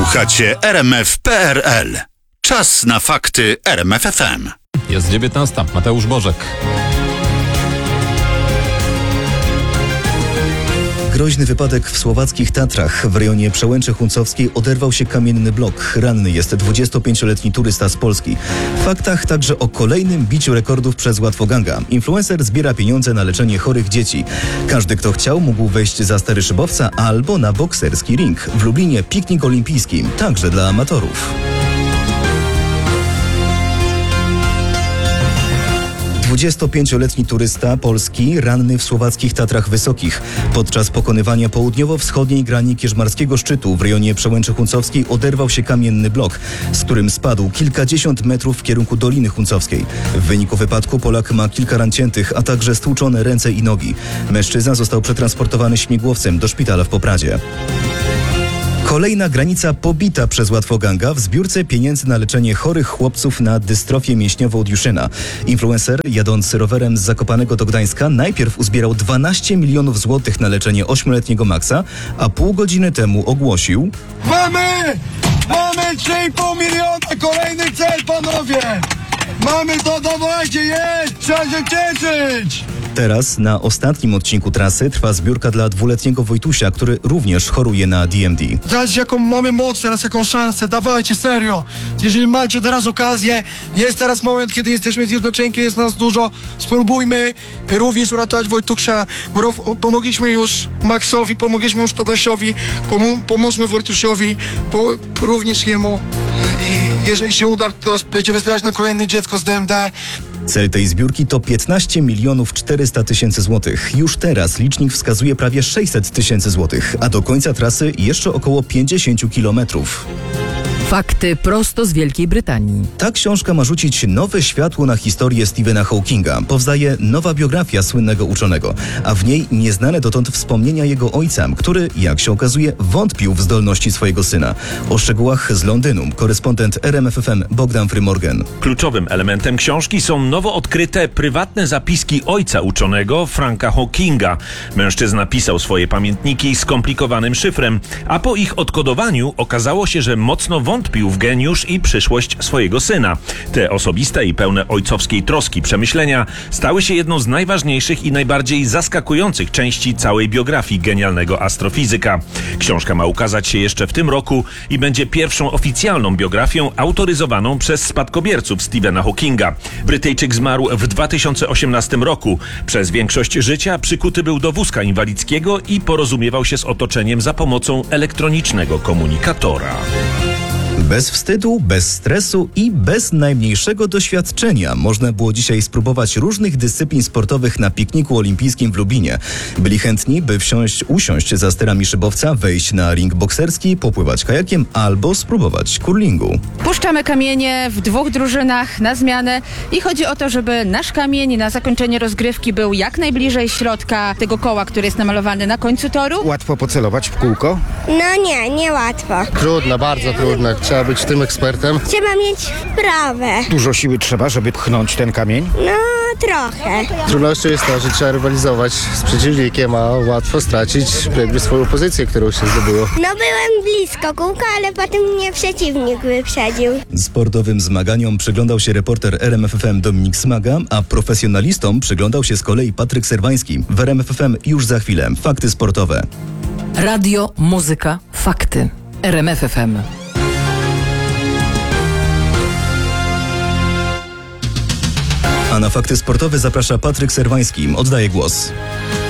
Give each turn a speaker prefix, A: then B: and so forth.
A: Słuchacie RMF.pl. Czas na fakty RMF FM.
B: Jest 19. Mateusz Bożek.
C: Groźny wypadek w słowackich Tatrach. W rejonie Przełęczy Huncowskiej oderwał się kamienny blok. Ranny jest 25-letni turysta z Polski. W faktach także o kolejnym biciu rekordów przez łatwoganga. Influencer zbiera pieniądze na leczenie chorych dzieci. Każdy, kto chciał, mógł wejść za stery szybowca albo na bokserski ring. W Lublinie piknik olimpijski, także dla amatorów. 25-letni turysta polski ranny w słowackich Tatrach Wysokich. Podczas pokonywania południowo-wschodniej grani Kierzmarskiego Szczytu w rejonie Przełęczy Huncowskiej oderwał się kamienny blok, z którym spadł kilkadziesiąt metrów w kierunku Doliny Huncowskiej. W wyniku wypadku Polak ma kilka ran ciętych, a także stłuczone ręce i nogi. Mężczyzna został przetransportowany śmigłowcem do szpitala w Popradzie. Kolejna granica pobita przez łatwoganga w zbiórce pieniędzy na leczenie chorych chłopców na dystrofię mięśniową Duchenne. Influencer jadąc rowerem z Zakopanego do Gdańska najpierw uzbierał 12 milionów złotych na leczenie 8-letniego Maxa, a pół godziny temu ogłosił:
D: Mamy 3,5 miliona, kolejny cel, panowie! Mamy to, dawajcie, jest! Trzeba się cieszyć!
C: Teraz na ostatnim odcinku trasy trwa zbiórka dla 2-letniego Wojtusia, który również choruje na DMD.
D: Teraz jaką mamy moc, teraz jaką szansę, dawajcie, serio! Jeżeli macie teraz okazję, jest teraz moment, kiedy jesteśmy zjednoczeni, kiedy jest nas dużo, spróbujmy również uratować Wojtusia, bo pomogliśmy już Maxowi, pomogliśmy już Tadasiowi, pomóżmy Wojtusiowi, również jemu. I jeżeli się uda, to będziemy zbierać na kolejne dziecko z DMD.
C: Cel tej zbiórki to 15 milionów 400 tysięcy złotych. Już teraz licznik wskazuje prawie 600 tysięcy złotych, a do końca trasy jeszcze około 50 kilometrów.
E: Fakty prosto z Wielkiej Brytanii.
C: Ta książka ma rzucić nowe światło na historię Stephena Hawkinga. Powstaje nowa biografia słynnego uczonego, a w niej nieznane dotąd wspomnienia jego ojca, który, jak się okazuje, wątpił w zdolności swojego syna. O szczegółach z Londynu korespondent RMF FM Bogdan Frymorgan.
F: Kluczowym elementem książki są nowo odkryte prywatne zapiski ojca uczonego Franka Hawkinga. Mężczyzna pisał swoje pamiętniki skomplikowanym szyfrem, a po ich odkodowaniu okazało się, że mocno wątpił w geniusz i przyszłość swojego syna. Te osobiste i pełne ojcowskiej troski przemyślenia stały się jedną z najważniejszych i najbardziej zaskakujących części całej biografii genialnego astrofizyka. Książka ma ukazać się jeszcze w tym roku i będzie pierwszą oficjalną biografią autoryzowaną przez spadkobierców Stephena Hawkinga. Brytyjczyk zmarł w 2018 roku. Przez większość życia przykuty był do wózka inwalidzkiego i porozumiewał się z otoczeniem za pomocą elektronicznego komunikatora.
C: Bez wstydu, bez stresu i bez najmniejszego doświadczenia można było dzisiaj spróbować różnych dyscyplin sportowych na pikniku olimpijskim w Lublinie. Byli chętni, by usiąść za sterami szybowca, wejść na ring bokserski, popływać kajakiem albo spróbować curlingu.
G: Puszczamy kamienie w dwóch drużynach na zmianę i chodzi o to, żeby nasz kamień na zakończenie rozgrywki był jak najbliżej środka tego koła, który jest namalowany na końcu toru.
H: Łatwo pocelować w kółko?
I: No nie łatwo.
H: Trudne, bardzo trudne. Trzeba być tym ekspertem.
I: Trzeba mieć wprawę.
H: Dużo siły trzeba, żeby pchnąć ten kamień?
I: No trochę.
H: Trudnością jest to, że trzeba rywalizować z przeciwnikiem, a łatwo stracić jakby swoją pozycję, którą się zdobyło.
I: No byłem blisko kółka, ale potem mnie przeciwnik wyprzedził.
C: Sportowym zmaganiom przyglądał się reporter RMF FM Dominik Smaga, a profesjonalistom przyglądał się z kolei Patryk Serwański. W RMF FM już za chwilę. Fakty sportowe.
E: Radio, muzyka, fakty. RMF FM.
C: A na fakty sportowe zaprasza Patryk Serwański. Oddaję głos.